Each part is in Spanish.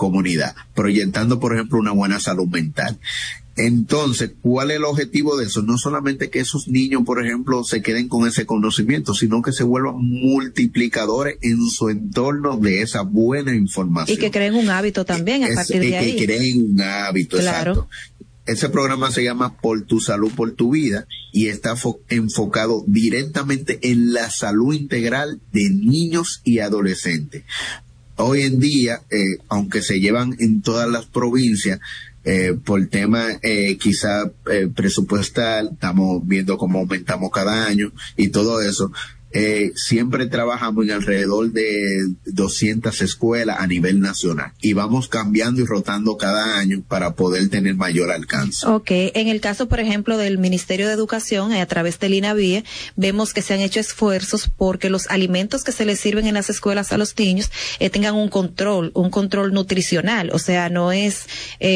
comunidad, proyectando, por ejemplo, una buena salud mental. Entonces, ¿cuál es el objetivo de eso? No solamente que esos niños, por ejemplo, se queden con ese conocimiento, sino que se vuelvan multiplicadores en su entorno de esa buena información. Y que creen un hábito también a partir de ahí. Que creen un hábito, claro. Exacto. Ese programa se llama Por tu Salud, por tu Vida, y está enfocado directamente en la salud integral de niños y adolescentes. Hoy en día, aunque se llevan en todas las provincias, por tema quizá presupuestal, estamos viendo cómo aumentamos cada año y todo eso. Siempre trabajamos en alrededor de 200 escuelas a nivel nacional y vamos cambiando y rotando cada año para poder tener mayor alcance. Okay, en el caso, por ejemplo, del Ministerio de Educación, a través del INAVIE, vemos que se han hecho esfuerzos porque los alimentos que se les sirven en las escuelas a los niños tengan un control nutricional. O sea, no es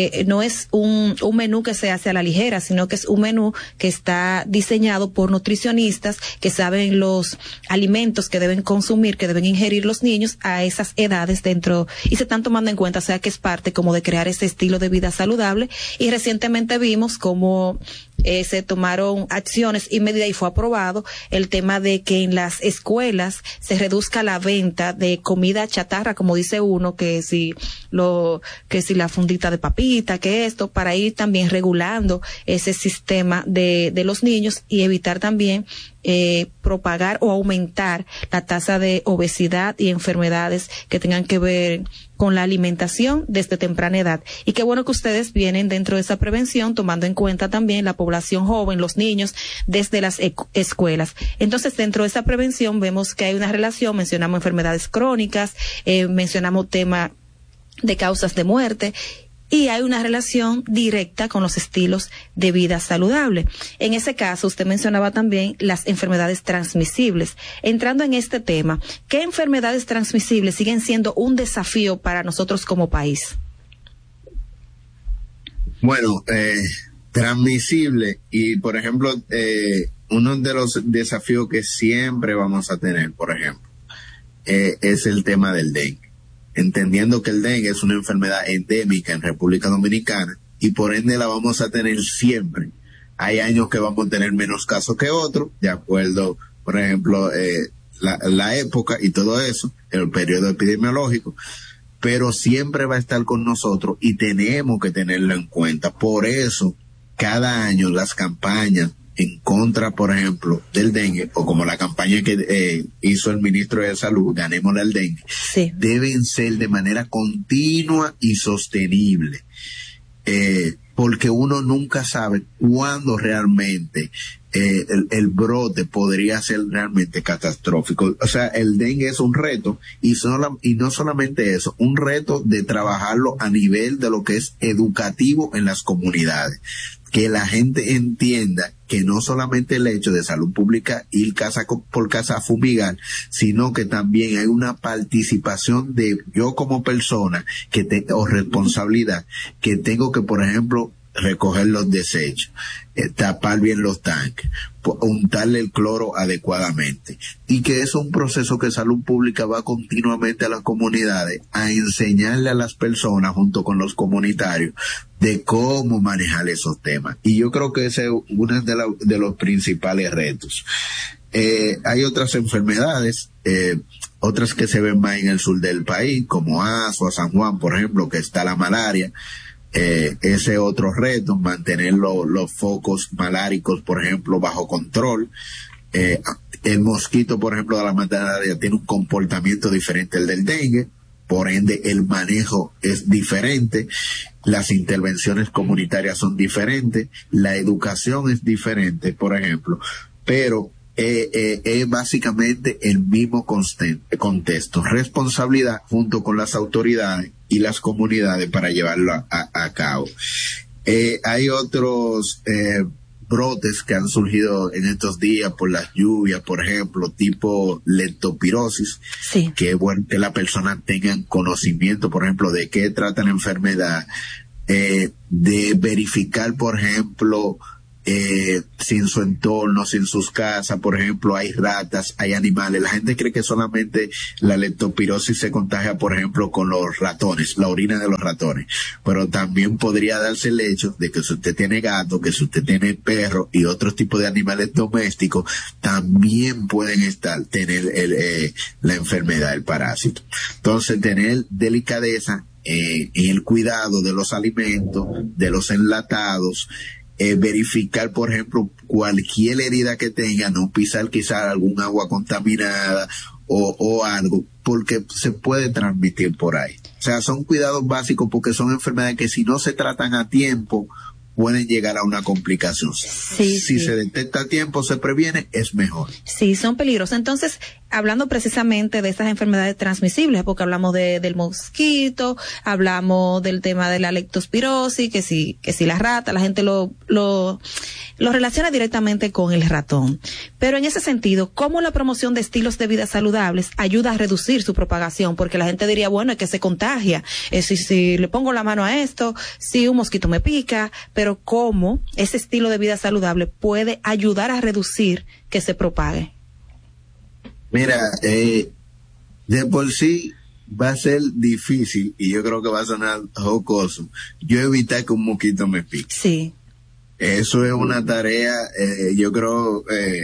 un menú que se hace a la ligera, sino que es un menú que está diseñado por nutricionistas que saben los alimentos que deben consumir, que deben ingerir los niños a esas edades dentro, y se están tomando en cuenta, o sea que es parte como de crear ese estilo de vida saludable. Y recientemente vimos cómo se tomaron acciones y medidas y fue aprobado el tema de que en las escuelas se reduzca la venta de comida chatarra, como dice uno, que si la fundita de papita, que esto, para ir también regulando ese sistema de los niños y evitar también propagar o aumentar la tasa de obesidad y enfermedades que tengan que ver con la alimentación desde temprana edad. Y qué bueno que ustedes vienen dentro de esa prevención, tomando en cuenta también la población joven, los niños, desde las escuelas. Entonces, dentro de esa prevención vemos que hay una relación, mencionamos enfermedades crónicas, mencionamos tema de causas de muerte, y hay una relación directa con los estilos de vida saludable. En ese caso, usted mencionaba también las enfermedades transmisibles. Entrando en este tema, ¿qué enfermedades transmisibles siguen siendo un desafío para nosotros como país? Bueno, transmisible y, por ejemplo, uno de los desafíos que siempre vamos a tener, por ejemplo, es el tema del dengue. Entendiendo que el dengue es una enfermedad endémica en República Dominicana y por ende la vamos a tener siempre. Hay años que vamos a tener menos casos que otros, de acuerdo, por ejemplo, la época y todo eso, el periodo epidemiológico, pero siempre va a estar con nosotros y tenemos que tenerlo en cuenta. Por eso, cada año las campañas en contra, por ejemplo, del dengue, o como la campaña que hizo el ministro de Salud, Ganémosle al dengue, sí, deben ser de manera continua y sostenible, porque uno nunca sabe cuándo realmente el brote podría ser realmente catastrófico. O sea, el dengue es un reto, y no solamente eso, un reto de trabajarlo a nivel de lo que es educativo en las comunidades. Que la gente entienda que no solamente el hecho de salud pública ir casa por casa a fumigar, sino que también hay una participación de yo como persona o responsabilidad que tengo que, por ejemplo, recoger los desechos, tapar bien los tanques, untarle el cloro adecuadamente, y que es un proceso que salud pública va continuamente a las comunidades a enseñarle a las personas junto con los comunitarios de cómo manejar esos temas. Y yo creo que ese es uno de los principales retos. Hay otras enfermedades, otras que se ven más en el sur del país, como Azua, San Juan, por ejemplo, que está la malaria. Ese otro reto, mantener los focos maláricos, por ejemplo, bajo control. El mosquito, por ejemplo, de la malaria tiene un comportamiento diferente al del dengue, por ende el manejo es diferente, las intervenciones comunitarias son diferentes, la educación es diferente, por ejemplo, pero es básicamente el mismo contexto, responsabilidad junto con las autoridades y las comunidades para llevarlo a cabo. Hay otros brotes que han surgido en estos días por las lluvias, por ejemplo, tipo leptospirosis, sí, que es bueno que la persona tenga conocimiento, por ejemplo, de qué trata la enfermedad, de verificar, por ejemplo, sin su entorno, sin sus casas. Por ejemplo, hay ratas, hay animales. La gente cree que solamente la leptospirosis se contagia, por ejemplo, con los ratones, la orina de los ratones. Pero también podría darse el hecho de que si usted tiene gato, que si usted tiene perro y otros tipos de animales domésticos, también pueden tener la enfermedad, el parásito. Entonces, tener delicadeza en el cuidado de los alimentos, de los enlatados, verificar, por ejemplo, cualquier herida que tenga, no pisar quizás algún agua contaminada o algo, porque se puede transmitir por ahí. O sea, son cuidados básicos porque son enfermedades que si no se tratan a tiempo, pueden llegar a una complicación. Si se detecta a tiempo, se previene, es mejor. Sí, son peligrosos. Entonces, hablando precisamente de estas enfermedades transmisibles, porque hablamos del mosquito, hablamos del tema de la leptospirosis, que si la rata, la gente lo relaciona directamente con el ratón. Pero en ese sentido, ¿cómo la promoción de estilos de vida saludables ayuda a reducir su propagación? Porque la gente diría, bueno, es que se contagia. Si le pongo la mano a esto, si un mosquito me pica, pero ¿cómo ese estilo de vida saludable puede ayudar a reducir que se propague? Mira, de por sí va a ser difícil, y yo creo que va a sonar jocoso, yo evitar que un mosquito me pique. Sí. Eso es una tarea, yo creo,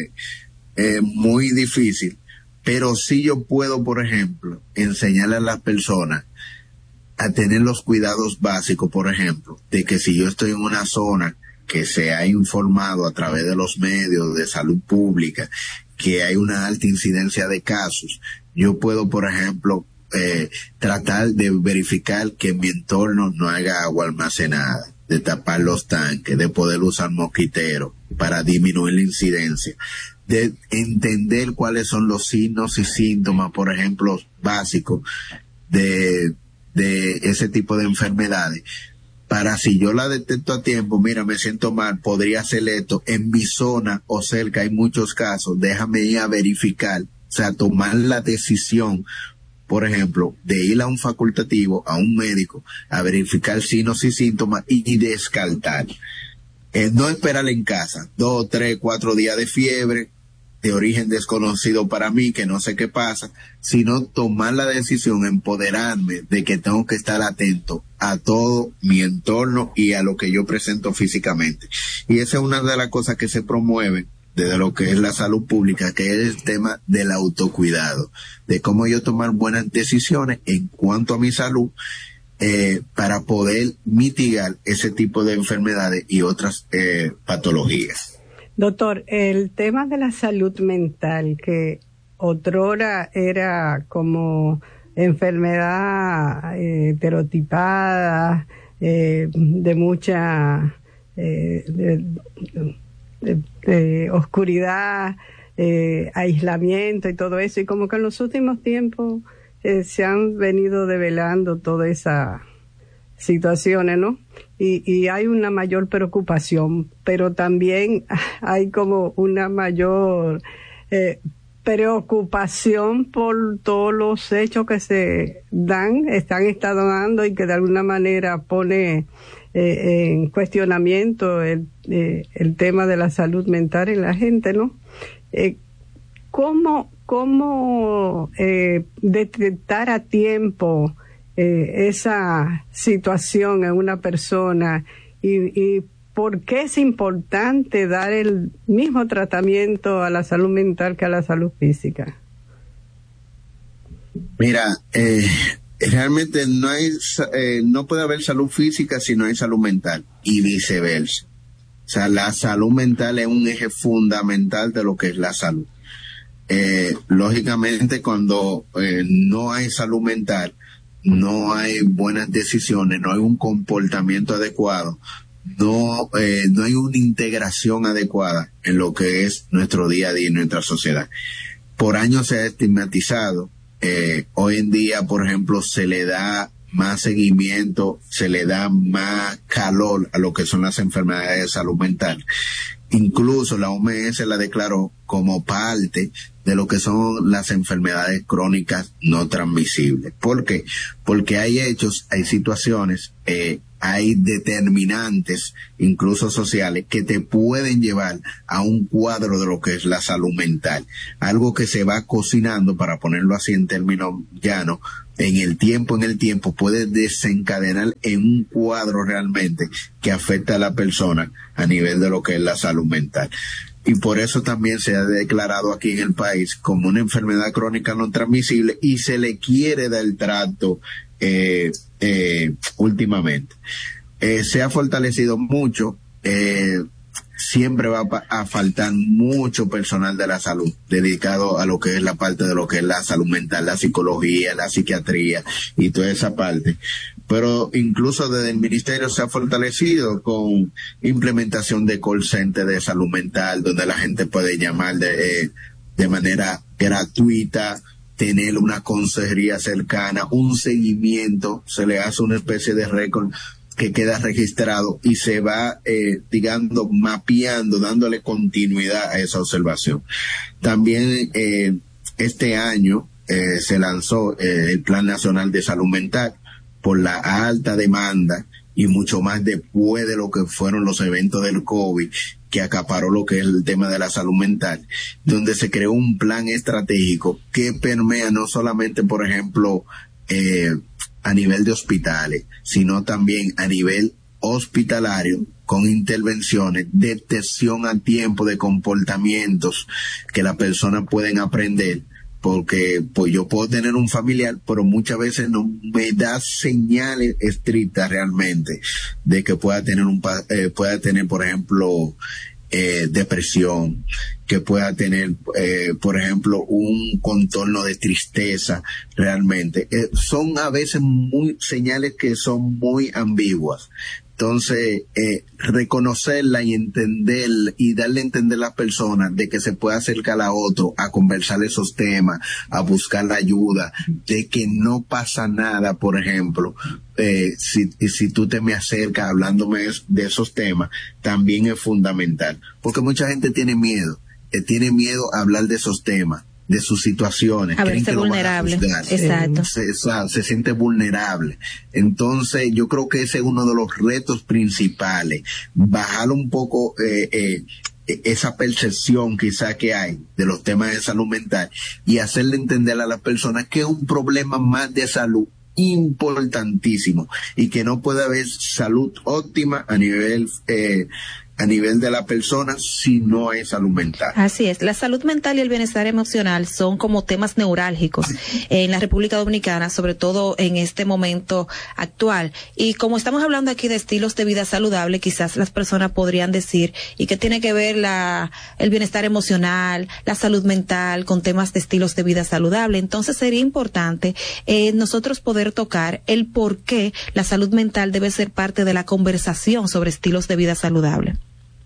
muy difícil, pero sí yo puedo, por ejemplo, enseñarle a las personas a tener los cuidados básicos, por ejemplo, de que si yo estoy en una zona que se ha informado a través de los medios de salud pública que hay una alta incidencia de casos, yo puedo, por ejemplo, tratar de verificar que en mi entorno no haya agua almacenada, de tapar los tanques, de poder usar mosquiteros para disminuir la incidencia, de entender cuáles son los signos y síntomas, por ejemplo, básicos de ese tipo de enfermedades, para si yo la detecto a tiempo, mira, me siento mal, podría hacer esto, en mi zona o cerca hay muchos casos, déjame ir a verificar, o sea, tomar la decisión, por ejemplo, de ir a un facultativo, a un médico, a verificar signos y síntomas y descartar. No esperar en casa, 2, 3, 4 días de fiebre, de origen desconocido para mí, que no sé qué pasa, sino tomar la decisión, empoderarme de que tengo que estar atento a todo mi entorno y a lo que yo presento físicamente. Y esa es una de las cosas que se promueven desde lo que es la salud pública, que es el tema del autocuidado, de cómo yo tomar buenas decisiones en cuanto a mi salud, para poder mitigar ese tipo de enfermedades y otras patologías. Doctor, el tema de la salud mental, que otrora era como enfermedad estereotipada, de mucha de oscuridad, aislamiento y todo eso, y como que en los últimos tiempos se han venido develando todas esas situaciones, ¿no? Y hay una mayor preocupación, pero también hay como una mayor preocupación por todos los hechos que están dando y que de alguna manera pone en cuestionamiento el tema de la salud mental en la gente, ¿no? ¿Cómo detectar a tiempo esa situación en una persona y por qué es importante dar el mismo tratamiento a la salud mental que a la salud física? Mira, realmente no puede haber salud física si no hay salud mental y viceversa. O sea, la salud mental es un eje fundamental de lo que es la salud. Lógicamente, cuando no hay salud mental, no hay buenas decisiones, no hay un comportamiento adecuado, no hay una integración adecuada en lo que es nuestro día a día en nuestra sociedad. Por años se ha estigmatizado, hoy en día, por ejemplo, se le da más seguimiento, se le da más calor a lo que son las enfermedades de salud mental. Incluso la OMS la declaró como parte de lo que son las enfermedades crónicas no transmisibles. ¿Por qué? Porque hay hechos, hay situaciones, hay determinantes, incluso sociales, que te pueden llevar a un cuadro de lo que es la salud mental. Algo que se va cocinando, para ponerlo así en términos llanos, en el tiempo puede desencadenar en un cuadro realmente que afecta a la persona a nivel de lo que es la salud mental. Y por eso también se ha declarado aquí en el país como una enfermedad crónica no transmisible y se le quiere dar el trato últimamente. Se ha fortalecido mucho, siempre va a faltar mucho personal de la salud dedicado a lo que es la parte de lo que es la salud mental, la psicología, la psiquiatría y toda esa parte. Pero incluso desde el ministerio se ha fortalecido con implementación de call center de salud mental, donde la gente puede llamar de manera gratuita, tener una consejería cercana, un seguimiento, se le hace una especie de récord que queda registrado y se va, digamos, mapeando, dándole continuidad a esa observación. También este año se lanzó el Plan Nacional de Salud Mental por la alta demanda y mucho más después de lo que fueron los eventos del COVID, que acaparó lo que es el tema de la salud mental, donde se creó un plan estratégico que permea no solamente, por ejemplo, a nivel de hospitales, sino también a nivel hospitalario, con intervenciones, detección a tiempo de comportamientos que las personas pueden aprender, porque pues yo puedo tener un familiar, pero muchas veces no me da señales estrictas realmente de que pueda tener, por ejemplo, depresión, que pueda tener, por ejemplo, un contorno de tristeza realmente. Son a veces señales que son muy ambiguas. Entonces, reconocerla y entender y darle a entender a las personas de que se puede acercar a otro, a conversar esos temas, a buscar la ayuda, de que no pasa nada, por ejemplo, si tú te me acercas hablándome de esos temas, también es fundamental. Porque mucha gente tiene miedo a hablar de esos temas, de sus situaciones. A verse vulnerable. Exacto. Se siente vulnerable. Entonces, yo creo que ese es uno de los retos principales. Bajar un poco esa percepción quizá que hay de los temas de salud mental y hacerle entender a las personas que es un problema más de salud importantísimo y que no puede haber salud óptima a nivel de la persona si no hay salud mental. Así es, la salud mental y el bienestar emocional son como temas neurálgicos en la República Dominicana, sobre todo en este momento actual. Y como estamos hablando aquí de estilos de vida saludable, quizás las personas podrían decir, ¿y qué tiene que ver el bienestar emocional, la salud mental con temas de estilos de vida saludable? Entonces sería importante nosotros poder tocar el por qué la salud mental debe ser parte de la conversación sobre estilos de vida saludable.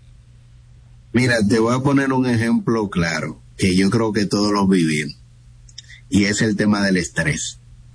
Mira, te voy a poner un ejemplo claro, que yo creo que todos los vivimos, y es el tema del estrés.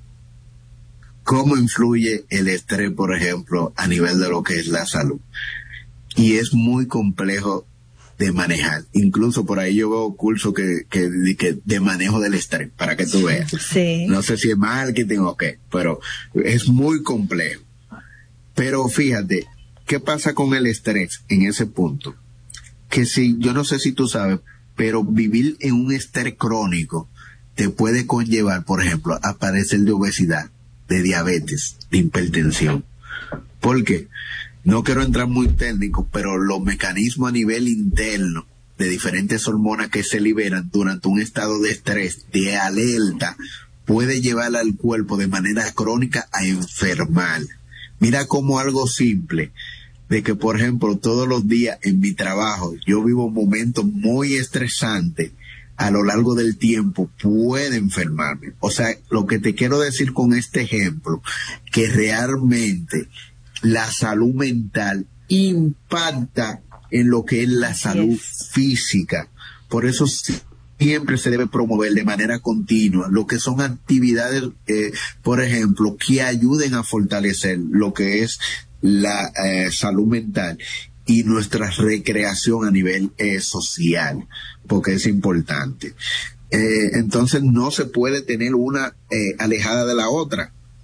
¿Cómo influye el estrés, por ejemplo, a nivel de lo que es la salud? Y es muy complejo de manejar. Incluso por ahí yo veo cursos que de manejo del estrés, para que tú veas. Sí. No sé si es marketing o qué, pero es muy complejo. Pero fíjate, ¿qué pasa con el estrés en ese punto? Que si, yo no sé si tú sabes, pero vivir en un estrés crónico te puede conllevar, por ejemplo, a padecer de obesidad, de diabetes, de hipertensión. ¿Por qué? No quiero entrar muy técnico, pero los mecanismos a nivel interno de diferentes hormonas que se liberan durante un estado de estrés, de alerta, puede llevar al cuerpo de manera crónica a enfermar. Mira cómo algo simple, de que, por ejemplo, todos los días en mi trabajo yo vivo momentos muy estresantes, a lo largo del tiempo puede enfermarme. O sea, lo que te quiero decir con este ejemplo, que realmente la salud mental impacta en lo que es la salud física. Por eso siempre se debe promover de manera continua lo que son actividades, por ejemplo, que ayuden a fortalecer lo que es la salud mental y nuestra recreación a nivel social, porque es importante. Entonces no se puede tener una alejada de la otra.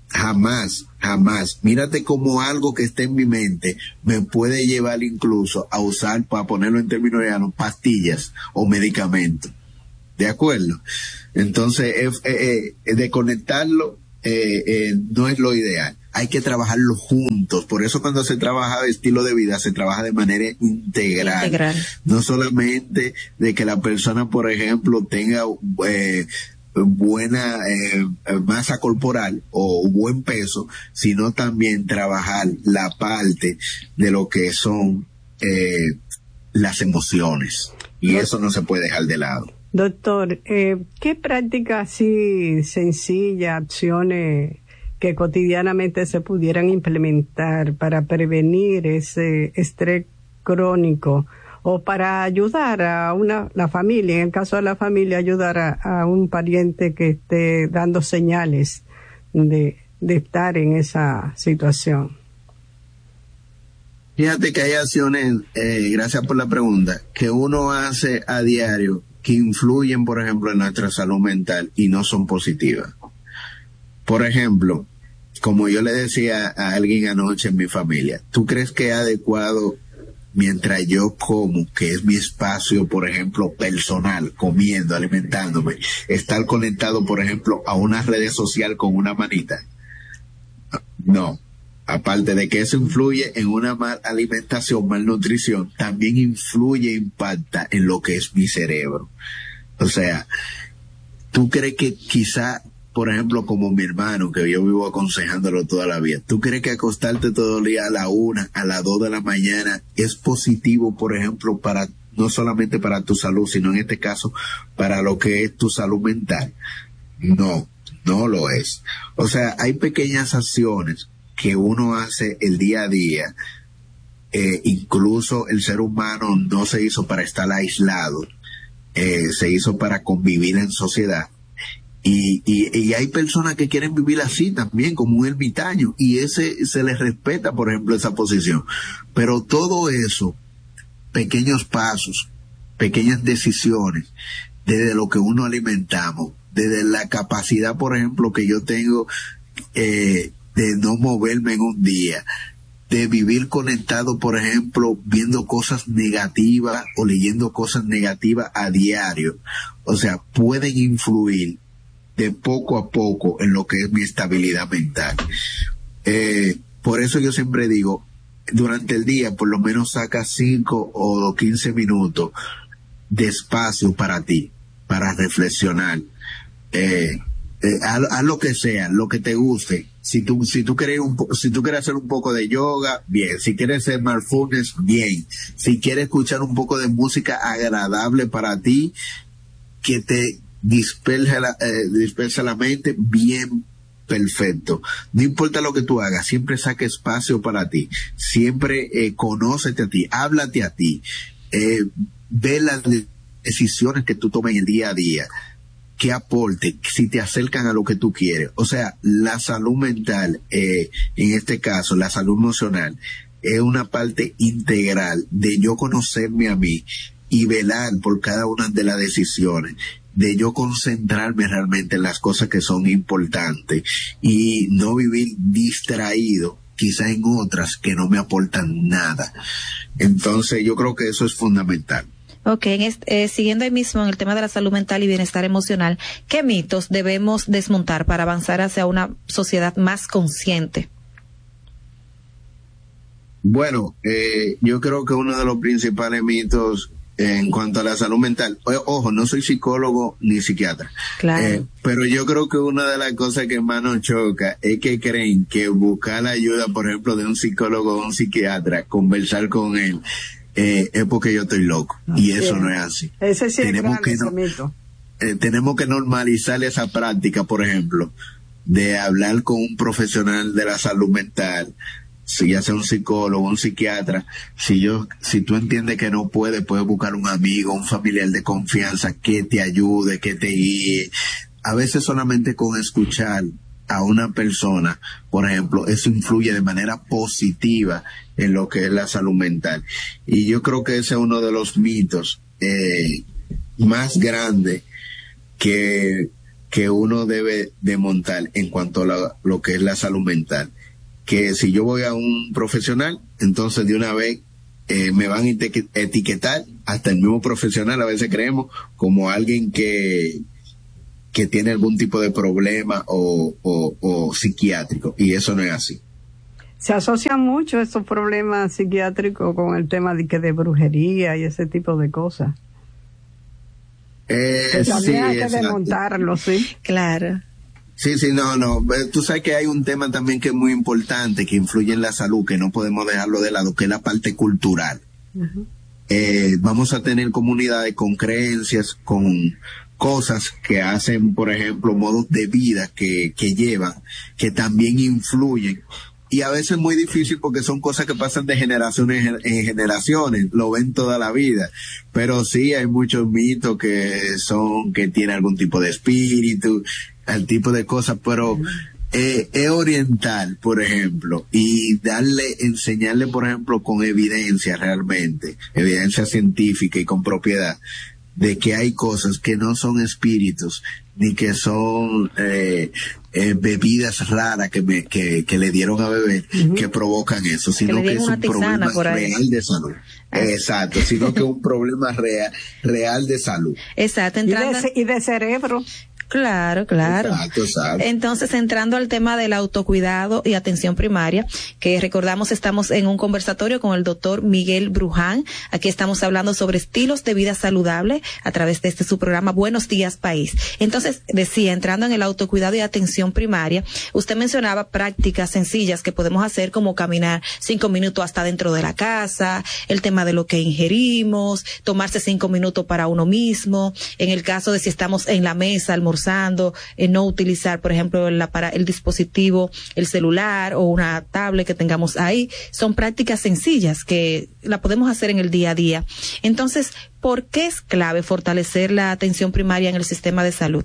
Jamás, jamás. Mírate como algo que está en mi mente me puede llevar incluso a usar, para ponerlo en términos llanos, pastillas o medicamentos. ¿De acuerdo? Entonces, desconectarlo no es lo ideal. Hay que trabajarlo juntos. Por eso cuando se trabaja de estilo de vida, se trabaja de manera integral. No solamente de que la persona, por ejemplo, tenga buena masa corporal o buen peso, sino también trabajar la parte de lo que son las emociones. Y eso no se puede dejar de lado. Doctor, ¿qué prácticas así sencillas, acciones que cotidianamente se pudieran implementar para prevenir ese estrés crónico o para ayudar a la familia, en el caso de la familia, ayudar a un pariente que esté dando señales de estar en esa situación? Fíjate que hay acciones, gracias por la pregunta, que uno hace a diario que influyen, por ejemplo, en nuestra salud mental y no son positivas. Por ejemplo, como yo le decía a alguien anoche en mi familia, ¿tú crees que es adecuado mientras yo como, que es mi espacio, por ejemplo, personal, comiendo, alimentándome, estar conectado, por ejemplo, a una red social con una manita? No. Aparte de que eso influye en una mal alimentación, malnutrición, también influye, impacta en lo que es mi cerebro. O sea, ¿tú crees que quizá, por ejemplo, como mi hermano, que yo vivo aconsejándolo toda la vida, ¿tú crees que acostarte todo el día a la 1, a las 2 de la mañana es positivo, por ejemplo, para no solamente para tu salud, sino en este caso para lo que es tu salud mental? No, no lo es. O sea, hay pequeñas acciones que uno hace el día a día. Incluso el ser humano no se hizo para estar aislado, se hizo para convivir en sociedad. Y hay personas que quieren vivir así también, como un ermitaño, y se les respeta, por ejemplo, esa posición. Pero todo eso, pequeños pasos, pequeñas decisiones, desde lo que uno alimentamos, desde la capacidad, por ejemplo, que yo tengo de no moverme en un día, de vivir conectado, por ejemplo, viendo cosas negativas o leyendo cosas negativas a diario. O sea, pueden influir de poco a poco en lo que es mi estabilidad mental. Por eso yo siempre digo, durante el día por lo menos saca 5 o 15 minutos de espacio para ti, para reflexionar. Haz lo que sea, lo que te guste. Si tú quieres hacer un poco de yoga, bien. Si quieres hacer mindfulness, bien. Si quieres escuchar un poco de música agradable para ti, que te dispersa la mente, bien, perfecto. No importa lo que tú hagas, siempre saca espacio para ti. Siempre conócete a ti, háblate a ti. Ve las decisiones que tú tomes en el día a día, que aporte, si te acercan a lo que tú quieres. O sea, la salud mental, en este caso, la salud emocional, es una parte integral de yo conocerme a mí y velar por cada una de las decisiones, de yo concentrarme realmente en las cosas que son importantes y no vivir distraído quizá en otras que no me aportan nada. Entonces yo creo que eso es fundamental. Ok, siguiendo ahí mismo en el tema de la salud mental y bienestar emocional, ¿qué mitos debemos desmontar para avanzar hacia una sociedad más consciente? Bueno, yo creo que uno de los principales mitos en cuanto a la salud mental, ojo, no soy psicólogo ni psiquiatra, claro, pero yo creo que una de las cosas que más nos choca es que creen que buscar la ayuda, por ejemplo, de un psicólogo o un psiquiatra, conversar con él, es porque yo estoy loco. Y eso no es así. Ese sí mito. Tenemos que normalizar esa práctica, por ejemplo, de hablar con un profesional de la salud mental, si ya sea un psicólogo, un psiquiatra. Si tú entiendes que no puedes buscar un amigo, un familiar de confianza que te ayude, que te guíe. A veces solamente con escuchar a una persona, por ejemplo, eso influye de manera positiva en lo que es la salud mental. Y yo creo que ese es uno de los mitos más grandes que que uno debe de montar en cuanto a lo que es la salud mental. Que si yo voy a un profesional, entonces de una vez me van a etiquetar, hasta el mismo profesional a veces creemos, como alguien que tiene algún tipo de problema o psiquiátrico, y eso no es así. Se asocian mucho estos problemas psiquiátricos con el tema de brujería y ese tipo de cosas. Que también hay que desmontarlo, ¿sí? Claro. Sí, no. Tú sabes que hay un tema también que es muy importante, que influye en la salud, que no podemos dejarlo de lado, que es la parte cultural. Uh-huh. Vamos a tener comunidades con creencias, con cosas que hacen, por ejemplo, modos de vida que llevan, que también influyen. Y a veces es muy difícil porque son cosas que pasan de generaciones en generaciones, lo ven toda la vida. Pero sí hay muchos mitos que tienen algún tipo de espíritu, el tipo de cosas, pero es oriental, por ejemplo, y enseñarle, por ejemplo, con evidencia realmente, evidencia científica y con propiedad, de que hay cosas que no son espíritus, ni que son bebidas raras que le dieron a beber, uh-huh, que provocan eso, sino que es un problema real de salud. Exacto, sino que es un problema real de salud. Exacto. Y de cerebro. Claro. Exacto. Entonces, entrando al tema del autocuidado y atención primaria, que recordamos estamos en un conversatorio con el doctor Miguel Bruján. Aquí estamos hablando sobre estilos de vida saludable a través de su programa Buenos Días País. Entonces, decía, entrando en el autocuidado y atención primaria, usted mencionaba prácticas sencillas que podemos hacer, como caminar 5 minutos hasta dentro de la casa, el tema de lo que ingerimos, tomarse 5 minutos para uno mismo, en el caso de si estamos en la mesa almorzando, no utilizar, por ejemplo, el dispositivo, el celular o una tablet que tengamos ahí. Son prácticas sencillas que la podemos hacer en el día a día. Entonces, ¿por qué es clave fortalecer la atención primaria en el sistema de salud?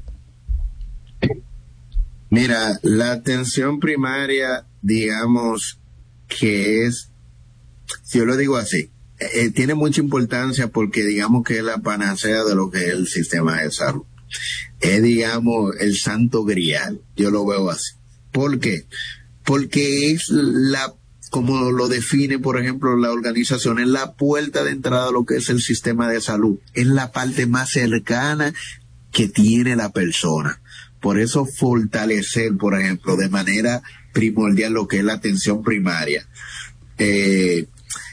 Mira, la atención primaria, digamos que es, si yo lo digo así, tiene mucha importancia porque digamos que es la panacea de lo que es el sistema de salud. Es, digamos, el santo grial, yo lo veo así. ¿Por qué? Porque es como lo define, por ejemplo, la organización, es la puerta de entrada a lo que es el sistema de salud. Es la parte más cercana que tiene la persona. Por eso fortalecer, por ejemplo, de manera primordial lo que es la atención primaria, es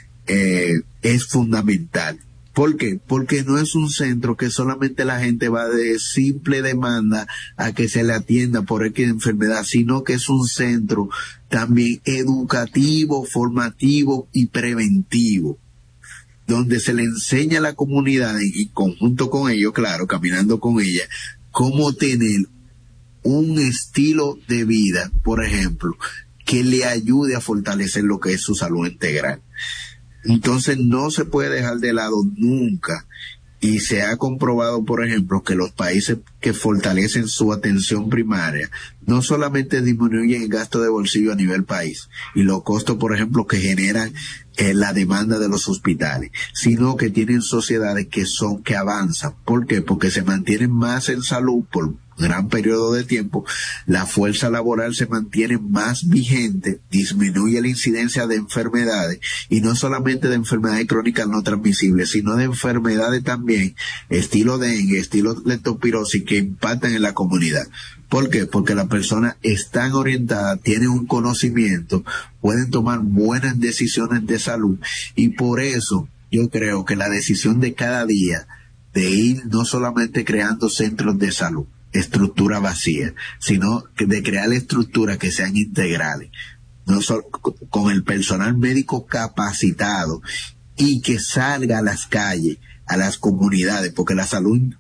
fundamental. ¿Por qué? Porque no es un centro que solamente la gente va de simple demanda a que se le atienda por X enfermedad, sino que es un centro también educativo, formativo y preventivo, donde se le enseña a la comunidad, y conjunto con ellos, claro, caminando con ella, cómo tener un estilo de vida, por ejemplo, que le ayude a fortalecer lo que es su salud integral. Entonces no se puede dejar de lado nunca, y se ha comprobado, por ejemplo, que los países que fortalecen su atención primaria no solamente disminuyen el gasto de bolsillo a nivel país y los costos, por ejemplo, que generan la demanda de los hospitales, sino que tienen sociedades que avanzan. ¿Por qué? Porque se mantienen más en salud por gran periodo de tiempo, la fuerza laboral se mantiene más vigente, disminuye la incidencia de enfermedades, y no solamente de enfermedades crónicas no transmisibles, sino de enfermedades también, estilo dengue, estilo leptospirosis, que impactan en la comunidad. ¿Por qué? Porque las personas están orientadas, tienen un conocimiento, pueden tomar buenas decisiones de salud, y por eso yo creo que la decisión de cada día de ir no solamente creando centros de salud, estructura vacía, sino de crear estructuras que sean integrales, no solo con el personal médico capacitado, y que salga a las calles, a las comunidades, porque la salud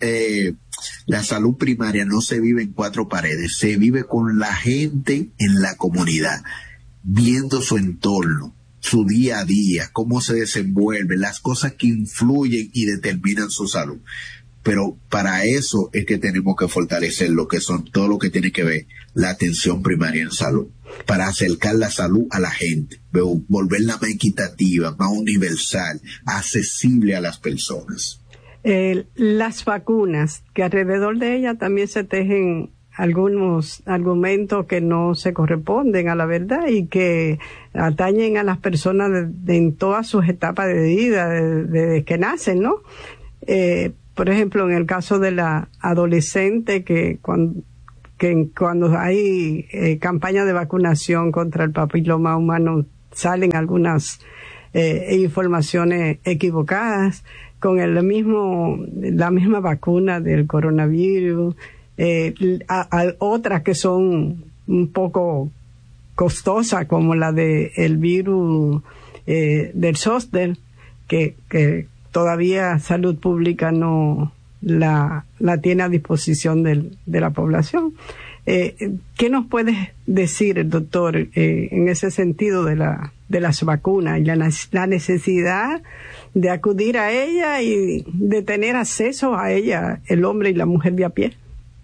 primaria no se vive en 4 paredes, se vive con la gente en la comunidad, viendo su entorno, su día a día, cómo se desenvuelve, las cosas que influyen y determinan su salud. Pero para eso es que tenemos que fortalecer lo que son todo lo que tiene que ver la atención primaria en salud, para acercar la salud a la gente, volverla más equitativa, más universal, accesible a las personas. Las vacunas, que alrededor de ellas también se tejen algunos argumentos que no se corresponden a la verdad y que atañen a las personas en todas sus etapas de vida, desde que nacen, ¿no? Por ejemplo, en el caso de la adolescente, que cuando hay campaña de vacunación contra el papiloma humano salen algunas informaciones equivocadas con la misma vacuna del coronavirus, otras que son un poco costosas, como la el virus del zóster, que todavía Salud Pública no la tiene a disposición de la población. ¿Qué nos puede decir, doctor, en ese sentido de las vacunas y la necesidad de acudir a ella y de tener acceso a ella, el hombre y la mujer de a pie?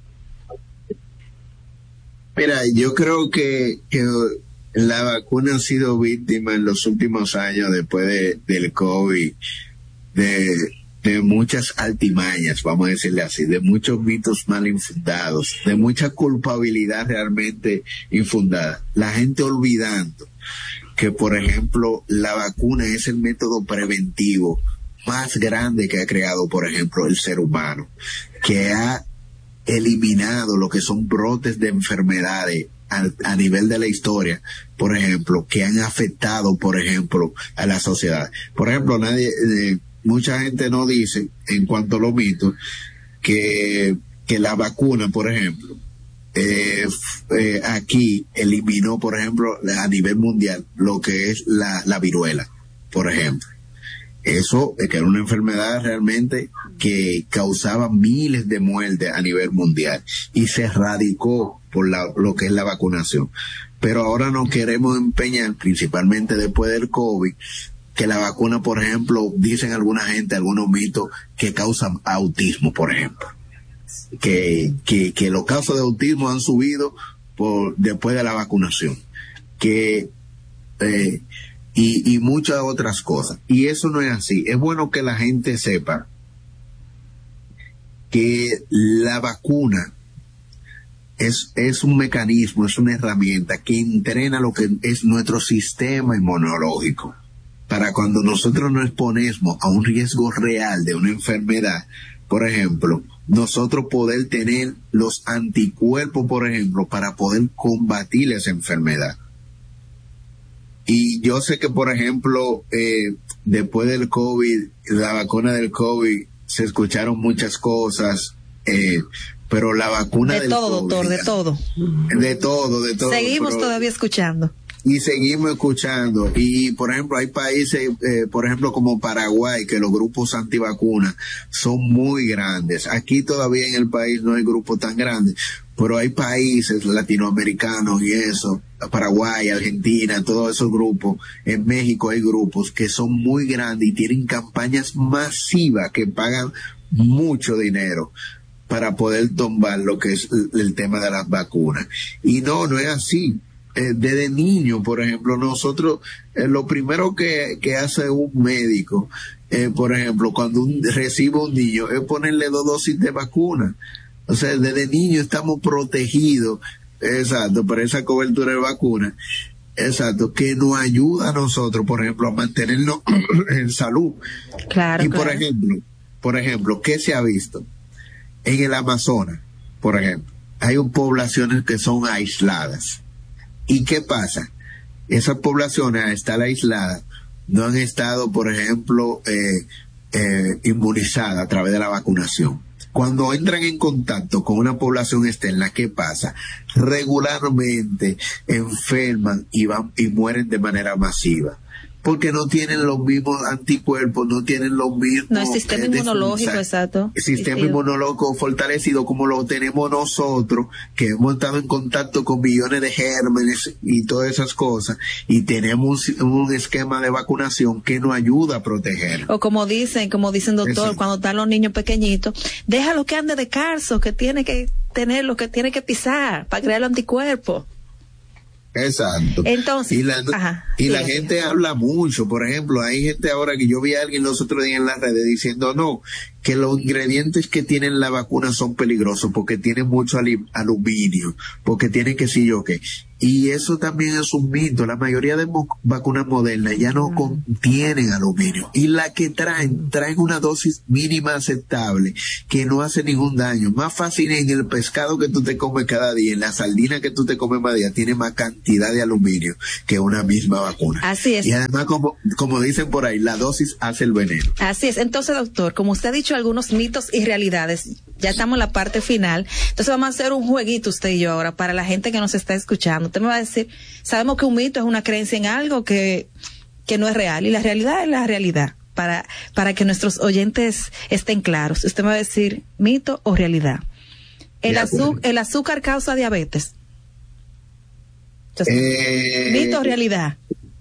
Mira, yo creo que la vacuna ha sido víctima en los últimos años, después del COVID, de muchas altimañas, vamos a decirle así, de muchos mitos mal infundados, de mucha culpabilidad realmente infundada. La gente olvidando que, por ejemplo, la vacuna es el método preventivo más grande que ha creado, por ejemplo, el ser humano, que ha eliminado lo que son brotes de enfermedades a nivel de la historia, por ejemplo, que han afectado, por ejemplo, a la sociedad. Por ejemplo, mucha gente no dice, en cuanto a los mitos, que la vacuna, por ejemplo, aquí eliminó, por ejemplo, a nivel mundial, lo que es la viruela, por ejemplo. Eso, que era una enfermedad realmente que causaba miles de muertes a nivel mundial y se erradicó por lo que es la vacunación. Pero ahora nos queremos empeñar, principalmente después del COVID, que la vacuna, por ejemplo, dicen alguna gente, algunos mitos, que causan autismo, por ejemplo. Que los casos de autismo han subido después de la vacunación. Y muchas otras cosas. Y eso no es así. Es bueno que la gente sepa que la vacuna es un mecanismo, es una herramienta que entrena lo que es nuestro sistema inmunológico. Para cuando nosotros nos exponemos a un riesgo real de una enfermedad, por ejemplo, nosotros poder tener los anticuerpos, por ejemplo, para poder combatir esa enfermedad. Y yo sé que, por ejemplo, después del COVID, la vacuna del COVID, se escucharon muchas cosas, pero la vacuna del todo, COVID... doctor, de todo. De todo. Seguimos todavía escuchando. Y seguimos escuchando. Y, por ejemplo, hay países, por ejemplo, como Paraguay, que los grupos antivacunas son muy grandes. Aquí todavía en el país no hay grupos tan grandes, pero hay países latinoamericanos y eso, Paraguay, Argentina, todos esos grupos. En México hay grupos que son muy grandes y tienen campañas masivas que pagan mucho dinero para poder tumbar lo que es el tema de las vacunas. Y no es así. Desde niño, por ejemplo, nosotros, lo primero que hace un médico, por ejemplo, cuando recibe un niño, es ponerle 2 dosis de vacuna. O sea, desde niño estamos protegidos, exacto, por esa cobertura de vacuna, exacto, que nos ayuda a nosotros, por ejemplo, a mantenernos en salud. Claro. Y por ejemplo, ¿qué se ha visto? En el Amazonas, por ejemplo, hay poblaciones que son aisladas. ¿Y qué pasa? Esas poblaciones, al estar aisladas, no han estado, por ejemplo, inmunizadas a través de la vacunación. Cuando entran en contacto con una población externa, ¿qué pasa? Regularmente enferman y mueren de manera masiva. Porque no tienen los mismos anticuerpos, no tienen los mismos... No, el sistema inmunológico, exacto. El sistema inmunológico fortalecido como lo tenemos nosotros, que hemos estado en contacto con millones de gérmenes y todas esas cosas, y tenemos un esquema de vacunación que nos ayuda a proteger. O como dicen, doctor, cuando están los niños pequeñitos, déjalo que ande de calzo, que tiene que tener lo que tiene que pisar para crear los anticuerpos. Exacto. Entonces, la gente habla mucho. Por ejemplo, hay gente ahora que yo vi a alguien los otros días en las redes diciendo que los ingredientes que tienen la vacuna son peligrosos porque tienen mucho aluminio, porque tienen que sí yo qué. Y eso también es un mito. La mayoría de vacunas modernas ya no contienen aluminio. Y la que traen una dosis mínima aceptable que no hace ningún daño. Más fácil en el pescado que tú te comes cada día, en la sardina que tú te comes cada día, tiene más cantidad de aluminio que una misma vacuna. Así es. Y además, como dicen por ahí, la dosis hace el veneno. Así es. Entonces, doctor, como usted ha dicho algunos mitos y realidades, ya estamos en la parte final. Entonces vamos a hacer un jueguito usted y yo ahora para la gente que nos está escuchando. Usted me va a decir, sabemos que un mito es una creencia en algo que no es real, y la realidad es la realidad, para que nuestros oyentes estén claros. Usted me va a decir, mito o realidad. El azúcar causa diabetes. Entonces, mito o realidad.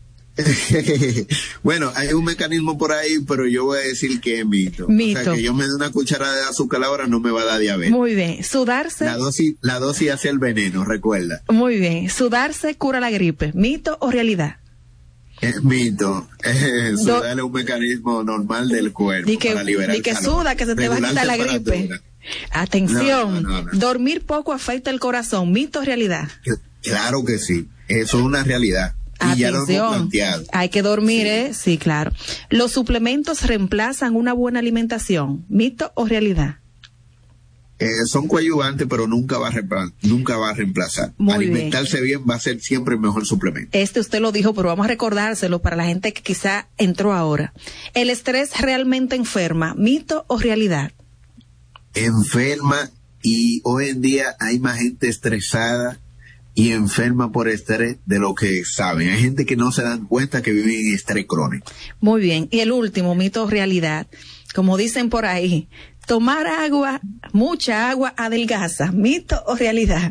Bueno, hay un mecanismo por ahí, pero yo voy a decir que es mito. O sea, que yo me dé una cucharada de azúcar ahora no me va a dar diabetes. Muy bien. Sudarse. La dosis hace el veneno, recuerda. Muy bien. Sudarse cura la gripe. ¿Mito o realidad? Es mito. Sudar es un mecanismo normal del cuerpo para liberar calor. Y que suda, que se te va a quitar la gripe. Atención. No. Dormir poco afecta el corazón. ¿Mito o realidad? Claro que sí. Eso es una realidad. Y ya lo hemos planteado. Hay que dormir, sí, claro. ¿Los suplementos reemplazan una buena alimentación? ¿Mito o realidad? Son coadyuvantes, pero nunca va a reemplazar. Alimentarse bien va a ser siempre el mejor suplemento. Usted lo dijo, pero vamos a recordárselo para la gente que quizá entró ahora. ¿El estrés realmente enferma? ¿Mito o realidad? Enferma, y hoy en día hay más gente estresada y enferma por estrés de lo que saben. Hay gente que no se dan cuenta que viven en estrés crónico. Muy bien. Y el último, mito o realidad. Como dicen por ahí, tomar agua, mucha agua adelgaza. ¿Mito o realidad?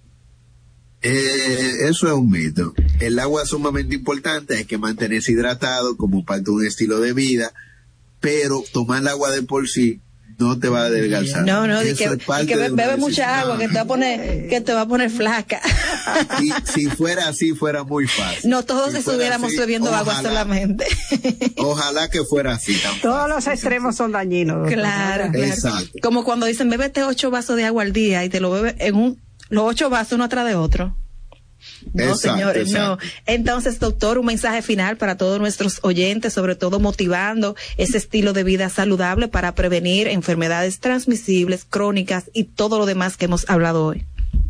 Eso es un mito. El agua es sumamente importante, hay que mantenerse hidratado como parte de un estilo de vida, pero tomar el agua de por sí no te va a adelgazar. No, que bebe mucha agua, que te va a poner flaca. Y si fuera así, fuera muy fácil. No todos estuviéramos bebiendo agua solamente. Ojalá que fuera así tampoco. Todos los extremos son dañinos. Claro. Exacto. Como cuando dicen, bébete 8 vasos de agua al día y te lo bebes los 8 vasos uno atrás de otro. No, exacto, señores, exacto. no. Entonces, doctor, un mensaje final para todos nuestros oyentes, sobre todo motivando ese estilo de vida saludable para prevenir enfermedades transmisibles, crónicas y todo lo demás que hemos hablado hoy.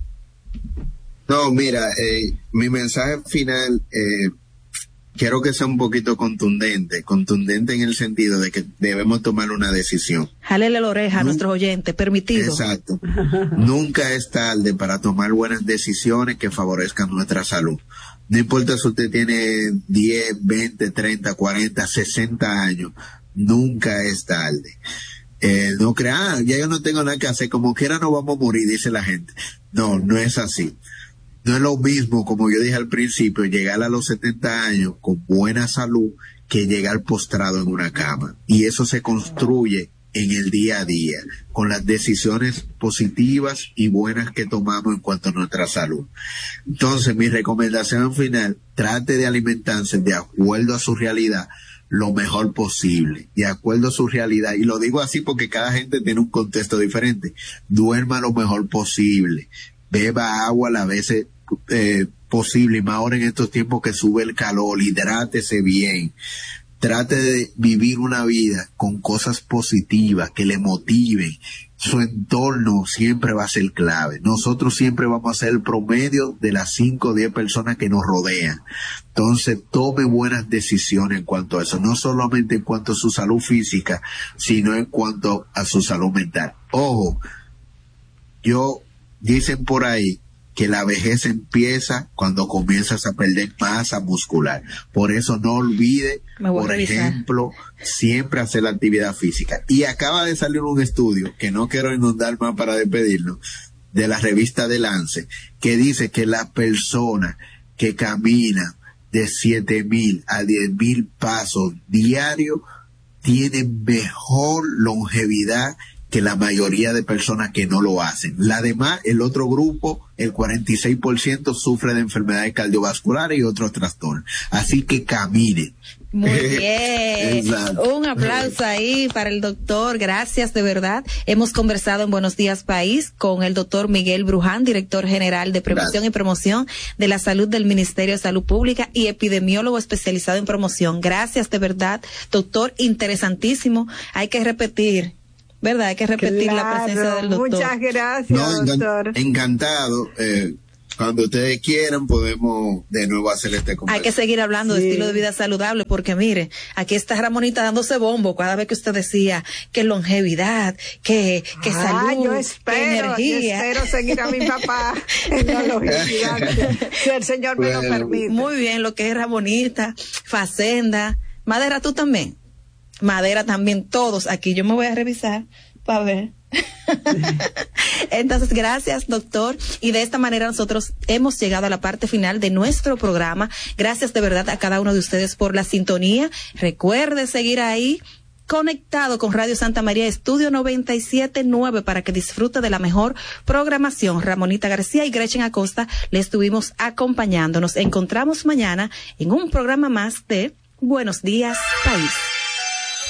No, mira, mi mensaje final, quiero que sea un poquito contundente en el sentido de que debemos tomar una decisión. Jálele la oreja a nuestros oyentes, permitido. Exacto. Nunca es tarde para tomar buenas decisiones que favorezcan nuestra salud. No importa si usted tiene 10, 20, 30, 40, 60 años, nunca es tarde. No crea, ya yo no tengo nada que hacer, como quiera no vamos a morir, dice la gente. No, no es así. No es lo mismo, como yo dije al principio, llegar a los 70 años con buena salud que llegar postrado en una cama. Y eso se construye en el día a día, con las decisiones positivas y buenas que tomamos en cuanto a nuestra salud. Entonces, mi recomendación final, trate de alimentarse de acuerdo a su realidad lo mejor posible, de acuerdo a su realidad. Y lo digo así porque cada gente tiene un contexto diferente. Duerma lo mejor posible. Beba agua las veces posible, y más ahora en estos tiempos que sube el calor. Hidrátese bien. Trate de vivir una vida con cosas positivas que le motiven. Su entorno siempre va a ser clave. Nosotros siempre vamos a ser el promedio de las 5 o 10 personas que nos rodean. Entonces, tome buenas decisiones en cuanto a eso, no solamente en cuanto a su salud física, sino en cuanto a su salud mental. Ojo, dicen por ahí que la vejez empieza cuando comienzas a perder masa muscular. Por eso no olvide, por ejemplo, siempre hacer la actividad física. Y acaba de salir un estudio, que no quiero inundar más para despedirnos, de la revista The Lancet, que dice que la persona que camina de 7,000 a 10,000 pasos diarios tiene mejor longevidad que la mayoría de personas que no lo hacen. La demás, el otro grupo, el 46% sufre de enfermedades cardiovasculares y otros trastornos. Así que camine. Muy bien. Un aplauso ahí para el doctor. Gracias, de verdad. Hemos conversado en Buenos Días País con el doctor Miguel Bruján, director general de Prevención y Promoción de la Salud del Ministerio de Salud Pública y epidemiólogo especializado en promoción. Gracias, de verdad, doctor. Interesantísimo. Hay que repetir, ¿verdad? Hay que repetir la presencia del doctor. Muchas gracias, doctor. Encantado. Cuando ustedes quieran podemos de nuevo hacer este conversación. Hay que seguir hablando de estilo de vida saludable porque mire, aquí está Ramonita dándose bombo cada vez que usted decía que longevidad, que salud, que energía. Yo espero seguir a mi papá en la longevidad, si el Señor me lo permite. Muy bien, lo que es Ramonita, Facenda, Madera, tú también. Madera también, todos aquí. Yo me voy a revisar para ver. Entonces, gracias, doctor. Y de esta manera nosotros hemos llegado a la parte final de nuestro programa. Gracias de verdad a cada uno de ustedes por la sintonía. Recuerde seguir ahí conectado con Radio Santa María Estudio 97.9 para que disfrute de la mejor programación. Ramonita García y Gretchen Acosta le estuvimos acompañando. Nos encontramos mañana en un programa más de Buenos Días, País.